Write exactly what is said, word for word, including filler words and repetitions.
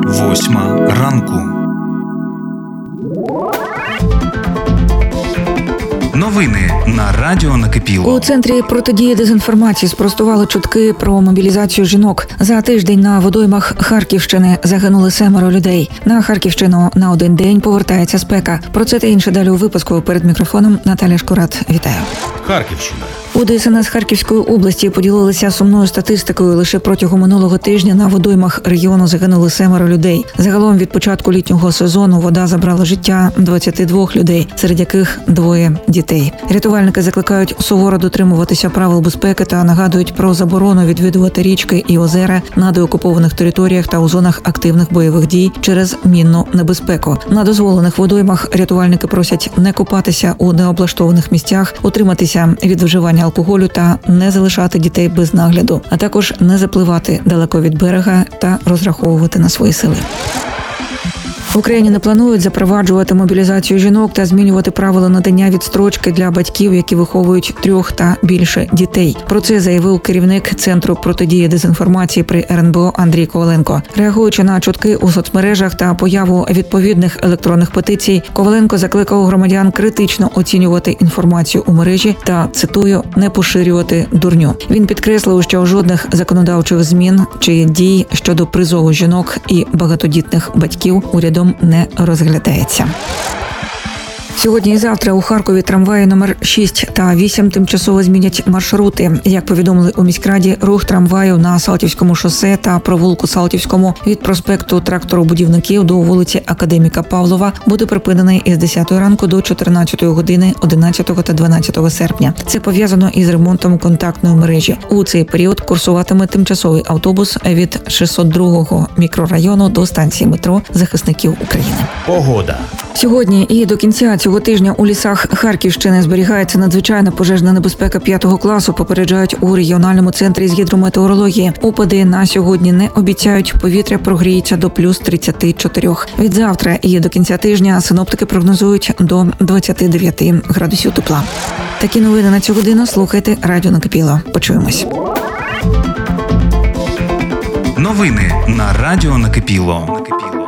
Восьма ранку. Новини на Радіо Накипіло. У Центрі протидії дезінформації спростували чутки про мобілізацію жінок. За тиждень на водоймах Харківщини загинули семеро людей. На Харківщину на один день повертається спека. Про це та інше далі у випуску. Перед мікрофоном Наталя Шкурат. Вітаю. Харківщина. У ДСНС Харківської області поділилися сумною статистикою. Лише протягом минулого тижня на водоймах регіону загинули семеро людей. Загалом від початку літнього сезону вода забрала життя двадцяти двох людей, серед яких двоє дітей. Рятувальники закликають суворо дотримуватися правил безпеки та нагадують про заборону відвідувати річки і озера на деокупованих територіях та у зонах активних бойових дій через мінну небезпеку. На дозволених водоймах рятувальники просять не купатися у необлаштованих місцях, утриматися від вживання алкоголю та не залишати дітей без нагляду, а також не запливати далеко від берега та розраховувати на свої сили. В Україні не планують запроваджувати мобілізацію жінок та змінювати правила надання відстрочки для батьків, які виховують трьох та більше дітей. Про це заявив керівник Центру протидії дезінформації при ер ен бе о Андрій Коваленко. Реагуючи на чутки у соцмережах та появу відповідних електронних петицій, Коваленко закликав громадян критично оцінювати інформацію у мережі та, цитую, не поширювати дурню. Він підкреслив, що жодних законодавчих змін чи дій щодо призову жінок і багатодітних батьків урядом не розглядається. Сьогодні і завтра у Харкові трамваї номер шість та вісім тимчасово змінять маршрути. Як повідомили у міськраді, рух трамваїв на Салтівському шосе та провулку Салтівському від проспекту Тракторобудівників до вулиці Академіка Павлова буде припинений із десятої ранку до чотирнадцятої години одинадцятого та дванадцятого серпня. Це пов'язано із ремонтом контактної мережі. У цей період курсуватиме тимчасовий автобус від шістсот другого мікрорайону до станції метро Захисників України. Погода. Сьогодні і до кінця цього тижня у лісах Харківщини зберігається надзвичайна пожежна небезпека п'ятого класу, попереджають у регіональному центрі з гідрометеорології. Опади на сьогодні не обіцяють, повітря прогріється до плюс тридцяти чотирьох. Від завтра і до кінця тижня синоптики прогнозують до двадцяти дев'яти градусів тепла. Такі новини на цю годину слухайте Радіо Накипіло. Почуємось. Новини на Радіо Накипіло.